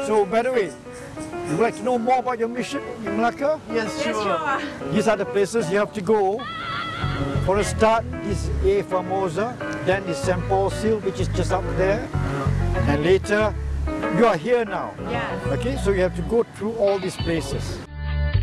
So, by the way, would you like to know more about your mission in Malacca? Yes, sure. These are the places you have to go. For a start, this A Famosa, then is St. Paul's Hill, which is just up there. And later, you are here now. Yeah. Okay, so you have to go through all these places.